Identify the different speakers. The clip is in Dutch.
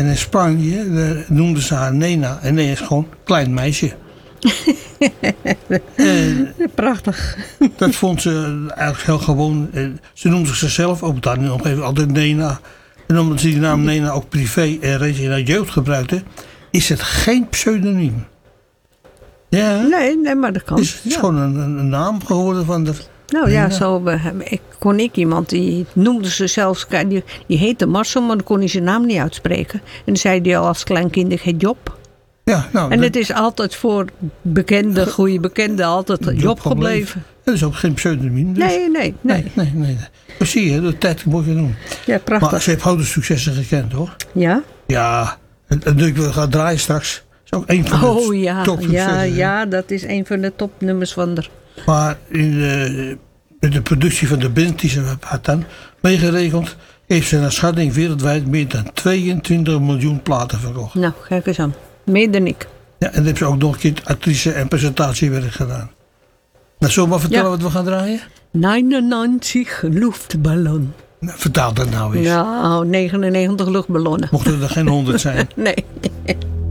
Speaker 1: En in Spanje noemden ze haar Nena. En Nena is gewoon klein meisje.
Speaker 2: Prachtig.
Speaker 1: Dat vond ze eigenlijk heel gewoon. Ze noemde zichzelf ook daar in de omgeving altijd Nena. En omdat ze die naam Nena ook privé en reeds in haar jeugd gebruikte, is het geen pseudoniem. Ja,
Speaker 2: Nee, maar dat kan.
Speaker 1: het is gewoon een naam geworden van de...
Speaker 2: Nou ja, zo kon ik iemand, die noemde ze zelfs, die heette Marcel, maar dan kon hij zijn naam niet uitspreken. En dan zei hij al als klein kind, ik heet Job.
Speaker 1: Ja, nou,
Speaker 2: En het is altijd voor goede bekenden, altijd Job gebleven.
Speaker 1: Dat is ook geen pseudoniem. Dus. Nee. Dat zie je, de tijd moet je doen.
Speaker 2: Ja, prachtig.
Speaker 1: Maar ze heeft grote successen gekend, hoor.
Speaker 2: Ja?
Speaker 1: Ja, en ik wil gaan draaien straks. Dat is ook een van de topsuccessen.
Speaker 2: Ja, dat is een van de topnummers van haar.
Speaker 1: Maar in de productie van de band die ze had dan meegeregeld, heeft ze naar schatting wereldwijd meer dan 22 miljoen platen verkocht.
Speaker 2: Nou, kijk eens aan. Meer dan ik.
Speaker 1: Ja, en dan heeft ze ook nog een keer actrice en presentatiewerk gedaan. Nou, zullen we maar vertellen wat we gaan draaien?
Speaker 2: 99 luchtballon.
Speaker 1: Nou, vertaal dat nou eens.
Speaker 2: Nou, 99 luchtballonnen.
Speaker 1: Mochten er geen 100 zijn.
Speaker 2: Nee.